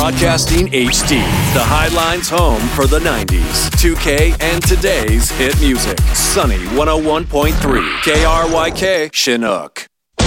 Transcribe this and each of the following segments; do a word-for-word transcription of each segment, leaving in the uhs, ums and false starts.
Broadcasting H D, the Highlines home for the nineties, two K, and today's hit music. Sunny one oh one point three, K R Y K, Chinook.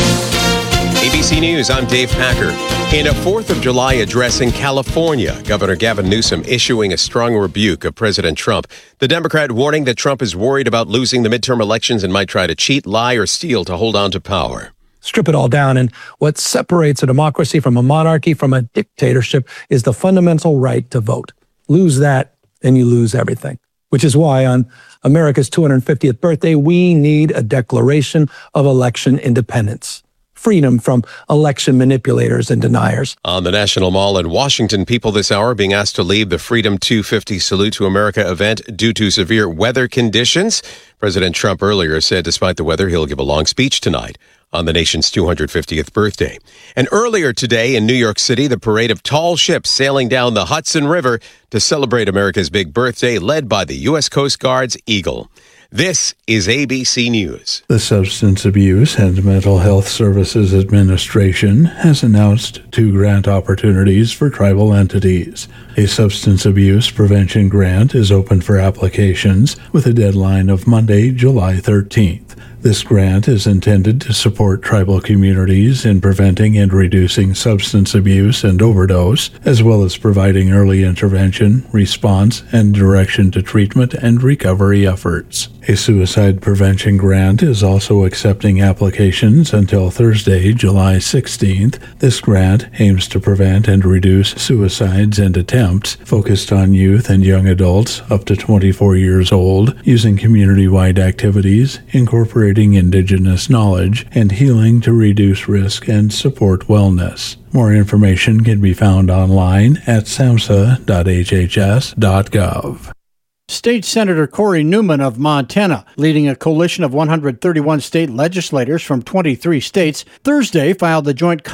A B C News, I'm Dave Packer. In a fourth of July address in California, Governor Gavin Newsom issuing a strong rebuke of President Trump. The Democrat warning that Trump is worried about losing the midterm elections and might try to cheat, lie, or steal to hold on to power. Strip it all down, and what separates a democracy from a monarchy from a dictatorship is the fundamental right to vote. Lose that, and you lose everything. Which is why on America's two hundred fiftieth birthday, we need a declaration of election independence. Freedom from election manipulators and deniers. On the National Mall in Washington, people this hour being asked to leave the Freedom two fifty Salute to America event due to severe weather conditions. President Trump earlier said despite the weather, he'll give a long speech tonight on the nation's two hundred fiftieth birthday. And earlier today in New York City, the parade of tall ships sailing down the Hudson River to celebrate America's big birthday, led by the U S Coast Guard's Eagle. This is A B C News. The Substance Abuse and Mental Health Services Administration has announced two grant opportunities for tribal entities. A substance abuse prevention grant is open for applications with a deadline of Monday, July thirteenth. This grant is intended to support tribal communities in preventing and reducing substance abuse and overdose, as well as providing early intervention, response, and direction to treatment and recovery efforts. A suicide prevention grant is also accepting applications until Thursday, July sixteenth. This grant aims to prevent and reduce suicides and attempts, focused on youth and young adults up to twenty-four years old, using community-wide activities, incorporating Indigenous knowledge, and healing to reduce risk and support wellness. More information can be found online at samhsa dot h h s dot gov. State Senator Cory Newman of Montana, leading a coalition of one hundred thirty-one state legislators from twenty-three states, Thursday filed the joint